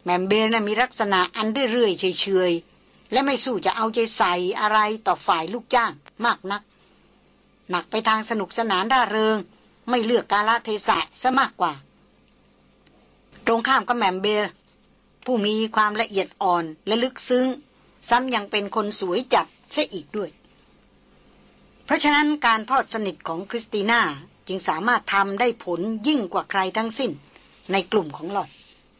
แม่เบลน่ะมีลักษณะอันเรื่อยๆเฉยๆและไม่สู้จะเอาใจใส่อะไรต่อฝ่ายลูกจ้างมากนักหนักไปทางสนุกสนานร่าเริงไม่เลือกกาลเทศะซะมากกว่าตรงข้ามกับแม่เบลผู้มีความละเอียดอ่อนและลึกซึ้งซ้ำยังเป็นคนสวยจัดซะอีกด้วยเพราะฉะนั้นการทอดสนิทของคริสติน่าจึงสามารถทำได้ผลยิ่งกว่าใครทั้งสิ้นในกลุ่มของหล่อน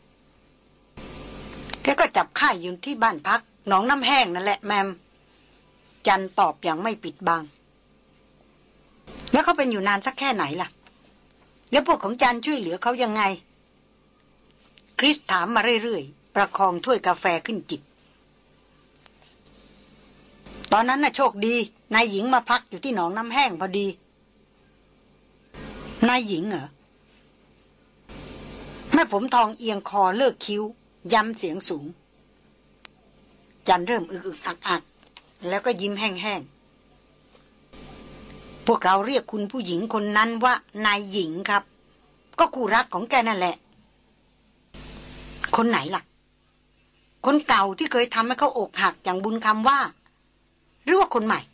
แกก็จับค่ายอยู่ที่บ้านพักหนองน้ำแห้งนั่นแหละแมมจันตอบอย่างไม่ปิดบังแล้วเขาเป็นอยู่นานสักแค่ไหนล่ะแล้วพวกของจันช่วยเหลือเขายังไงคริสถามมาเรื่อยๆประคองถ้วยกาแฟขึ้นจิบตอนนั้นน่ะโชคดีนายหญิงมาพักอยู่ที่หนองน้ำแห้งพอดีนายหญิงเหรอแม่ผมทองเอียงคอเลิกคิ้วย้ำเสียงสูงจันเริ่มอึกอักแล้วก็ยิ้มแห้งๆพวกเราเรียกคุณผู้หญิงคนนั้นว่านายหญิงครับก็คู่รักของแกนั่นแหละคนไหนล่ะคนเก่าที่เคยทำให้เขาอกหักอย่างบุญคำว่าหรือว่าคนใหม่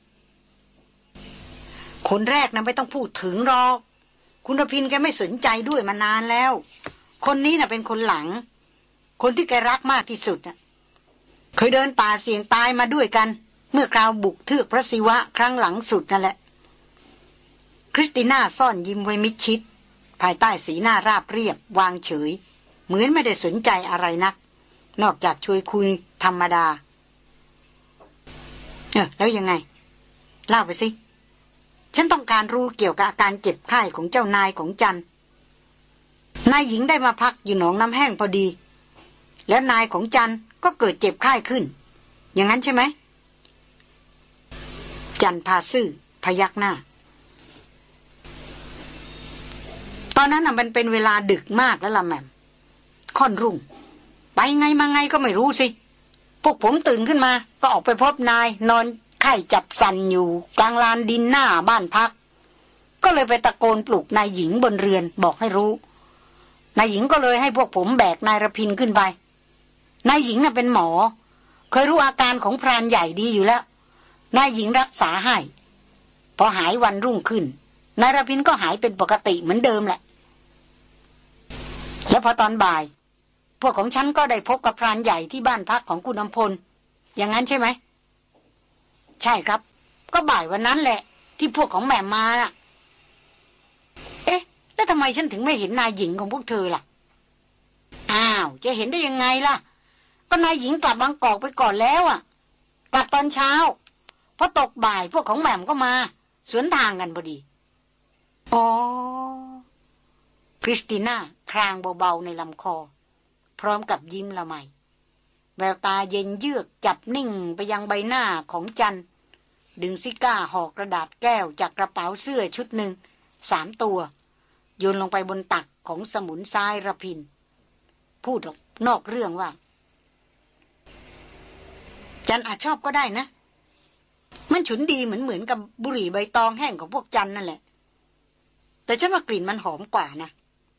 คนแรกนะไม่ต้องพูดถึงหรอกคุณรพินแกไม่สนใจด้วยมานานแล้วคนนี้น่ะเป็นคนหลังคนที่แกรักมากที่สุดน่ะเคยเดินป่าเสี่ยงตายมาด้วยกันเมื่อคราวบุกเทือกพระศิวะครั้งหลังสุดนั่นแหละคริสติน่าซ่อนยิ้มไว้มิดชิดภายใต้สีหน้าราบเรียบวางเฉยเหมือนไม่ได้สนใจอะไรนักนอกจากช่วยคุยธรรมดาแล้วยังไงเล่าไปสิฉันต้องการรู้เกี่ยวกับอาการเจ็บไข้ของเจ้านายของจันนายหญิงได้มาพักอยู่หนองน้ำแห้งพอดีแล้วนายของจันก็เกิดเจ็บไข้ขึ้นอย่างนั้นใช่ไหมจันพาซื่อพยักหน้าตอนนั้นน่ะมันเป็นเวลาดึกมากแล้วล่ะแม่มค่อนรุ่งไปไงมาไงก็ไม่รู้สิพวกผมตื่นขึ้นมาก็ออกไปพบนายนอนไข้จับสันอยู่กลางลานดินหน้าบ้านพักก็เลยไปตะโกนปลุกนายหญิงบนเรือนบอกให้รู้นายหญิงก็เลยให้พวกผมแบกนายระพินขึ้นไปนายหญิงน่ะเป็นหมอเคยรู้อาการของพรานใหญ่ดีอยู่แล้วนายหญิงรักษาให้พอหายวันรุ่งขึ้นนายระพินก็หายเป็นปกติเหมือนเดิมแหละแล้วพอตอนบ่ายพวกของฉันก็ได้พบกับพรานใหญ่ที่บ้านพักของคุณอำพลอย่างนั้นใช่ไหมใช่ครับก็บ่ายวันนั้นแหละที่พวกของแม่มาน่ะเอ๊ะแล้วทำไมฉันถึงไม่เห็นนายหญิงของพวกเธอล่ะอ้าวจะเห็นได้ยังไงล่ะก็นายหญิงกลับบางกอกไปก่อนแล้วอ่ะกลับตอนเช้าพอตกบ่ายพวกของแม่มก็มาสวนทางกันพอดีอ๋อคริสติน่าครางเบาๆในลำคอพร้อมกับยิ้มละไมแววตาเย็นเยือกจับนิ่งไปยังใบหน้าของจันดึงซิก้าห่อกระดาษแก้วจากกระเป๋าเสื้อชุดหนึ่ง3 ตัวโยนลงไปบนตักของสมุนทรายระพินพูดออกนอกเรื่องว่าจันอาจชอบก็ได้นะมันฉุนดีเหมือนกับบุหรี่ใบตองแห้งของพวกจันนั่นแหละแต่ฉันว่ากลิ่นมันหอมกว่านะ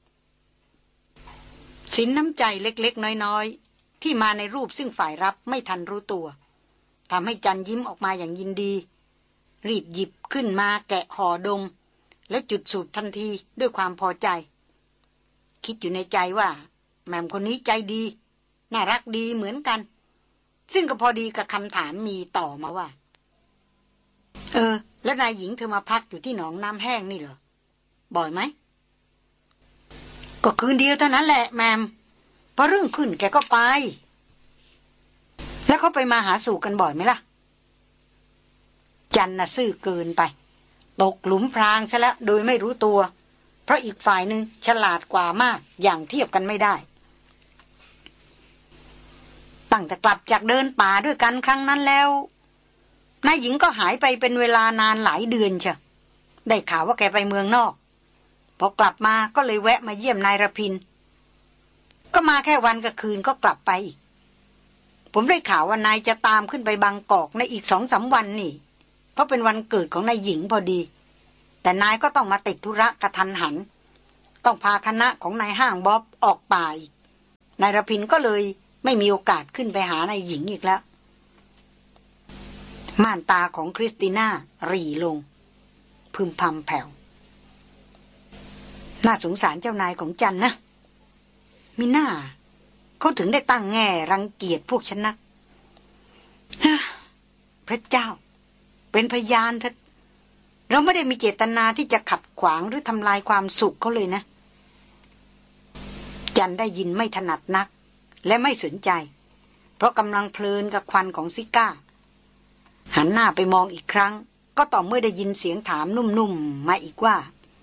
สินน้ำใจเล็กๆน้อยๆที่มาในรูปซึ่งฝ่ายรับไม่ทันรู้ตัวทำให้จันยิ้มออกมาอย่างยินดีรีบหยิบขึ้นมาแกะห่อดมแล้วจุดสูบทันทีด้วยความพอใจคิดอยู่ในใจว่าแม่มคนนี้ใจดีน่ารักดีเหมือนกันซึ่งก็พอดีกับคำถามมีต่อมาว่าแล้วนายหญิงเธอมาพักอยู่ที่หนองน้ำแห้งนี่เหรอบ่อยไหมก็คืนเดียวเท่านั้นแหละแมมพอเรื่องขึ้นแกก็ไปแล้วเขาไปมาหาสู่กันบ่อยไหมล่ะจันน่ะซื่อเกินไปตกหลุมพรางซะแล้วโดยไม่รู้ตัวเพราะอีกฝ่ายหนึ่งฉลาดกว่ามากอย่างเทียบกันไม่ได้ตั้งแต่กลับจากเดินป่าด้วยกันครั้งนั้นแล้วนายหญิงก็หายไปเป็นเวลานานหลายเดือนเชียวได้ข่าวว่าแกไปเมืองนอกพอกลับมาก็เลยแวะมาเยี่ยมนายระพินก็มาแค่วันกับคืนก็กลับไปอีกผมได้ข่าวว่านายจะตามขึ้นไปบางกอกในอีก2-3 วันนี่เพราะเป็นวันเกิดของนายหญิงพอดีแต่นายก็ต้องมาติดธุระกระทันหันต้องพาคณะของนายห้างบ๊อบออกป่าอีกนายรพินก็เลยไม่มีโอกาสขึ้นไปหานายหญิงอีกแล้วม่านตาของคริสติน่าหรี่ลงพึมพำแผ่วน่าสงสารเจ้านายของจันนะมิน่าเขาถึงได้ตั้งแง่รังเกียจพวกฉันนักพระเจ้าเป็นพยานเถอะเราไม่ได้มีเจตนาที่จะขัดขวางหรือทำลายความสุขเขาเลยนะจันได้ยินไม่ถนัดนักและไม่สนใจเพราะกำลังเพลินกับควันของซิก้าหันหน้าไปมองอีกครั้งก็ต่อเมื่อได้ยินเสียงถามนุ่มๆมาอีกว่า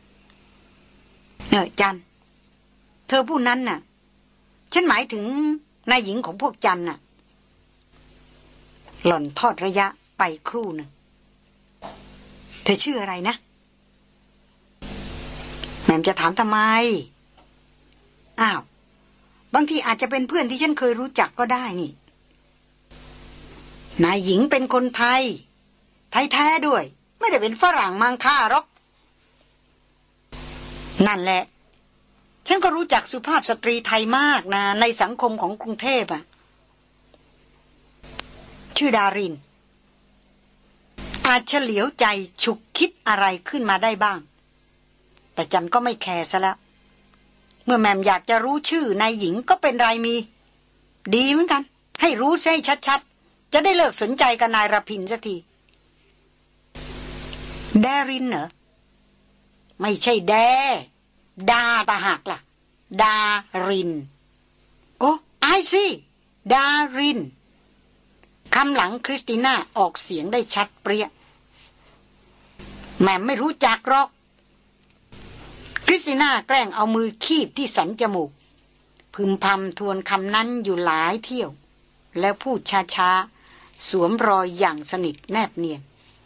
จันเธอผู้นั้นน่ะฉันหมายถึงนายหญิงของพวกจันน่ะหล่อนทอดระยะไปครู่หนึ่งเธอชื่ออะไรนะแม่จะถามทำไมอ้าวบางทีอาจจะเป็นเพื่อนที่ฉันเคยรู้จักก็ได้นี่นายหญิงเป็นคนไทยแท้ด้วยไม่ได้เป็นฝรั่งมังค่าหรอกนั่นแหละฉันก็รู้จักสุภาพสตรีไทยมากนะในสังคมของกรุงเทพอ่ะชื่อดารินอาจเฉลียวใจฉุกคิดอะไรขึ้นมาได้บ้างแต่จันก็ไม่แคร์ซะแล้วเมื่อแม่มอยากจะรู้ชื่อนายหญิงก็เป็นไรมีดีเหมือนกันให้รู้ซะให้ชัดๆจะได้เลิกสนใจกับนายรพินสักทีดารินเหรอไม่ใช่ดาตาหักล่ะดารินโอ้ไอซี่ดารินคำหลังคริสติน่าออกเสียงได้ชัดเปรี้ยแม่ไม่รู้จักหรอกคริสติน่าแกล้งเอามือคีบที่สันจมูกพึมพำทวนคำนั้นอยู่หลายเที่ยวแล้วพูดช้าๆสวมรอยอย่างสนิทแนบเนียน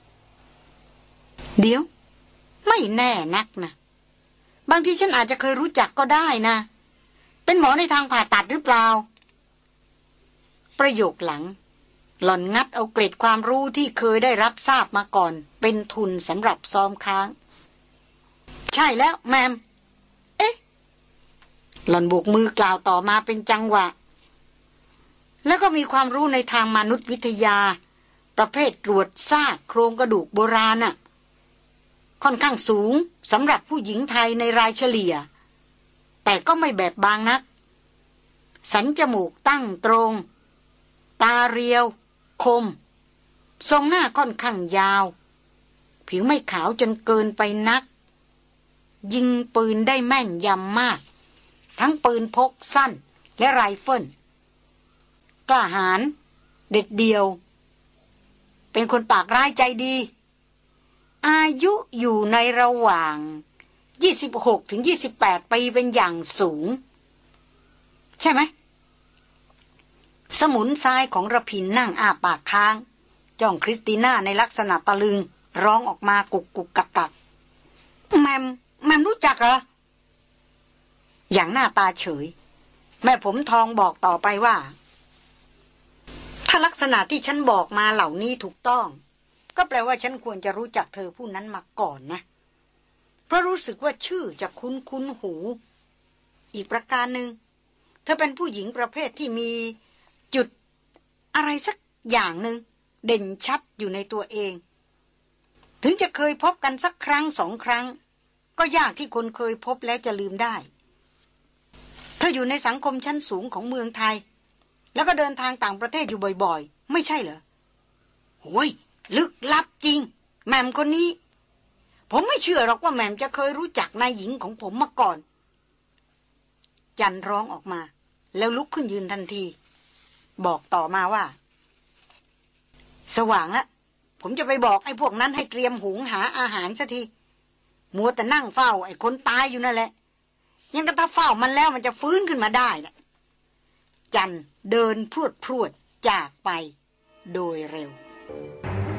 เดี๋ยวไม่แน่นักนะบางทีฉันอาจจะเคยรู้จักก็ได้นะเป็นหมอในทางผ่าตัดหรือเปล่าประโยคหลังหล่อนงัดเอาเกร็ดความรู้ที่เคยได้รับทราบมาก่อนเป็นทุนสำหรับซ้อมค้างใช่แล้วแมมเอ๊ะหล่อนโบกมือกล่าวต่อมาเป็นจังหวะแล้วก็มีความรู้ในทางมนุษยวิทยาประเภทตรวจซากโครงกระดูกโบราณน่ะค่อนข้างสูงสำหรับผู้หญิงไทยในรายเฉลี่ยแต่ก็ไม่แบบบางนักสันจมูกตั้งตรงตาเรียวคมทรงหน้าค่อนข้างยาวผิวไม่ขาวจนเกินไปนักยิงปืนได้แม่นยำมากทั้งปืนพกสั้นและไรเฟิลกล้าหาญเด็ดเดี่ยวเป็นคนปากร้ายใจดีอายุอยู่ในระหว่าง26 ถึง 28 ปีเป็นอย่างสูงใช่ไหมสมุนซ้ายของระพินนั่งอ้าปากค้างจ้องคริสติน่าในลักษณะตะลึงร้องออกมากุกกุกกักกักแมมรู้จักเหรออย่างหน้าตาเฉยแม่ผมทองบอกต่อไปว่าถ้าลักษณะที่ฉันบอกมาเหล่านี้ถูกต้องก็แปลว่าฉันควรจะรู้จักเธอผู้นั้นมาก่อนนะเพราะรู้สึกว่าชื่อจะคุ้นหูอีกประการหนึ่งเธอเป็นผู้หญิงประเภทที่มีจุดอะไรสักอย่างหนึ่งเด่นชัดอยู่ในตัวเองถึงจะเคยพบกันสักครั้ง2 ครั้งก็ยากที่คนเคยพบแล้วจะลืมได้เธออยู่ในสังคมชั้นสูงของเมืองไทยแล้วก็เดินทางต่างประเทศอยู่บ่อยๆไม่ใช่เหรอโอ้ยลึกลับจริงแม่มคนนี้ผมไม่เชื่อหรอกว่าแม่มจะเคยรู้จักนายหญิงของผมมาก่อนจันร้องออกมาแล้วลุกขึ้นยืนทันทีบอกต่อมาว่าสว่างแล้วผมจะไปบอกไอ้พวกนั้นให้เตรียมหุงหาอาหารซะทีมัวแต่นั่งเฝ้าไอ้คนตายอยู่นั่นแหละยังก็ถ้าเฝ้ามันแล้วมันจะฟื้นขึ้นมาได้นะจันเดินพรวดจากไปโดยเร็ว